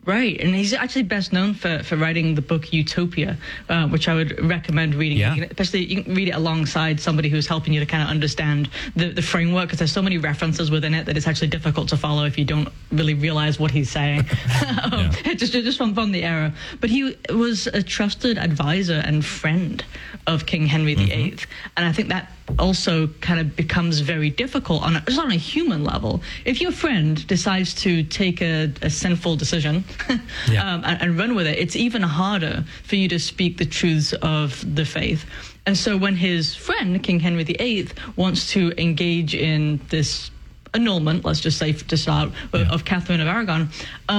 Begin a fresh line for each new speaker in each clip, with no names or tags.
Right, and he's actually best known for writing the book Utopia, which I would recommend reading.
Yeah.
Especially, you can read it alongside somebody who's helping you to kind of understand the framework, because there's so many references within it that it's actually difficult to follow if you don't really realize what he's saying. Just from the era. But he was a trusted advisor and friend of King Henry VIII, and I think that also kind of becomes very difficult just on a human level. If your friend decides to take a sinful decision and run with it, it's even harder for you to speak the truths of the faith. And so when his friend, King Henry VIII, wants to engage in this annulment, let's just say to start, of Catherine of Aragon,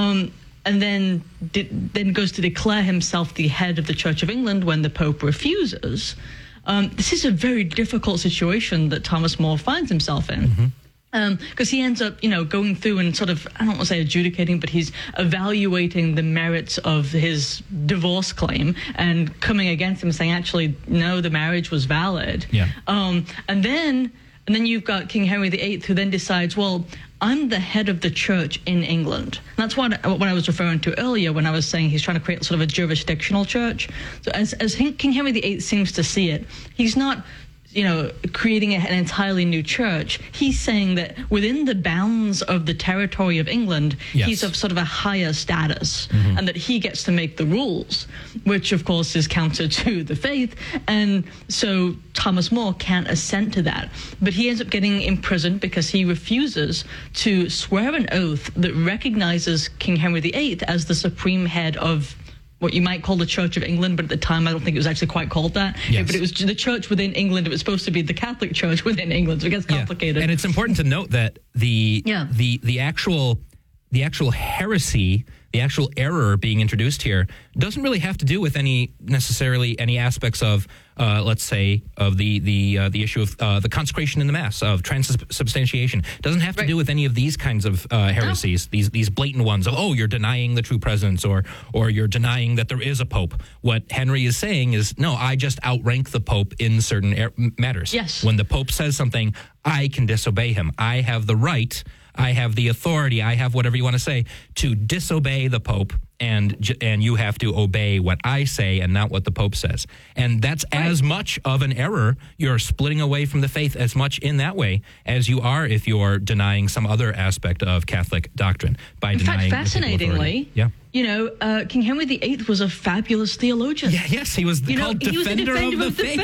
and then goes to declare himself the head of the Church of England when the Pope refuses, this is a very difficult situation that Thomas More finds himself in. Because he ends up, going through and sort of, I don't want to say adjudicating, but he's evaluating the merits of his divorce claim and coming against him, saying, actually, no, the marriage was valid. And then you've got King Henry VIII, who then decides, well, I'm the head of the church in England. And that's what I was referring to earlier when I was saying he's trying to create sort of a jurisdictional church. So as King Henry VIII seems to see it, he's not creating an entirely new church. He's saying that within the bounds of the territory of England, he's of sort of a higher status, and that he gets to make the rules, which of course is counter to the faith. And so Thomas More can't assent to that. But he ends up getting imprisoned because he refuses to swear an oath that recognizes King Henry VIII as the supreme head of what you might call the Church of England, but at the time I don't think it was actually quite called that. But it was the church within England. It was supposed to be the Catholic Church within England, so it gets complicated.
And it's important to note that the actual heresy, the actual error being introduced here, doesn't really have to do with any aspects of, let's say, of the issue of the consecration in the Mass, of transubstantiation. Doesn't have to do with any of these kinds of heresies, these blatant ones of, you're denying the true presence, or you're denying that there is a pope. What Henry is saying is, no, I just outrank the pope in certain matters.
Yes.
When the pope says something, I can disobey him. I have the right, I have the authority, I have whatever you want to say, to disobey the Pope, and you have to obey what I say and not what the Pope says. And that's as much of an error. You're splitting away from the faith as much in that way as you are if you're denying some other aspect of Catholic doctrine by denying. In fact,
fascinatingly, King Henry VIII was a fabulous theologian.
Yes, he was called defender of the faith.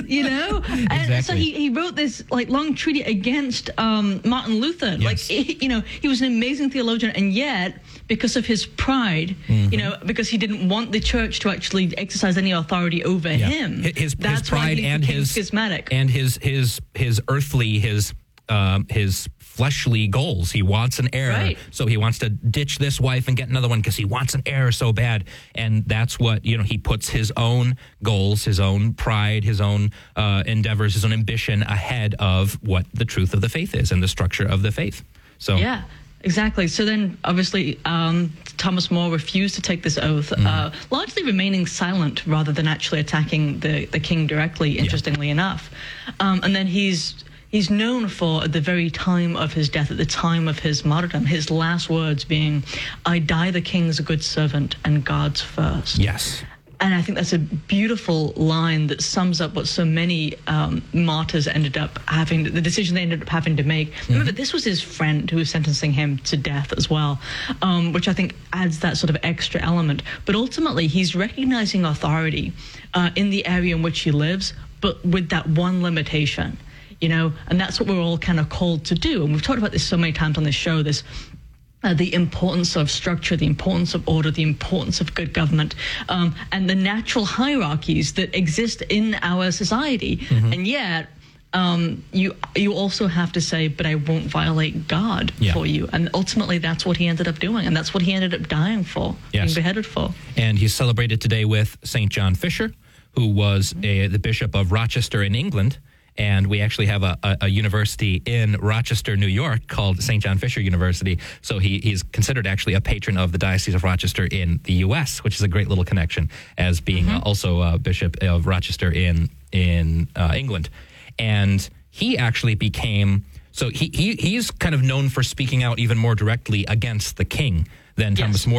And
exactly.
so he wrote this long treatise against Martin Luther.
Yes.
He was an amazing theologian, and yet because of his pride, because he didn't want the church to actually exercise any authority over him.
His pride and his
schismatic,
and his earthly, his fleshly goals. He wants an heir, so he wants to ditch this wife and get another one because he wants an heir so bad. And that's what, he puts his own goals, his own pride, his own endeavors, his own ambition ahead of what the truth of the faith is and the structure of the faith. So
yeah. Exactly. So then, obviously, Thomas More refused to take this oath, largely remaining silent rather than actually attacking the king directly, interestingly enough. And then he's known for, at the very time of his death, at the time of his martyrdom, his last words being, "I die the king's good servant and God's first."
Yes.
And I think that's a beautiful line that sums up what so many martyrs ended up having, the decision they ended up having to make. Remember, this was his friend who was sentencing him to death as well, which I think adds that sort of extra element. But ultimately, he's recognizing authority in the area in which he lives, but with that one limitation, and that's what we're all kind of called to do. And we've talked about this so many times on this show, the importance of structure, the importance of order, the importance of good government, and the natural hierarchies that exist in our society. And yet, you also have to say, but I won't violate God for you. And ultimately, that's what he ended up doing. And that's what he ended up dying for, being beheaded for.
And he's celebrated today with St. John Fisher, who was the Bishop of Rochester in England. And we actually have a university in Rochester, New York, called St. John Fisher University. So he's considered actually a patron of the Diocese of Rochester in the U.S., which is a great little connection, as being also a Bishop of Rochester in England. And he actually became, so he's kind of known for speaking out even more directly against the king than Thomas More